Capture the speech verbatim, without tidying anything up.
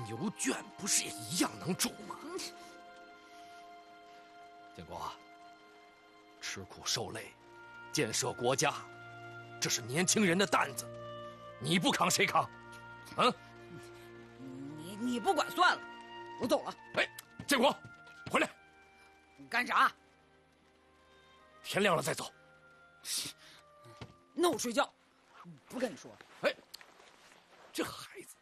牛圈不是也一样能住吗？建国，吃苦受累，建设国家，这是年轻人的担子，你不扛谁扛？啊？ 你你不管算了，我走了。 哎，建国，回来！ 你干啥？ 天亮了再走。 那我睡觉，不跟你说。 哎，这孩子。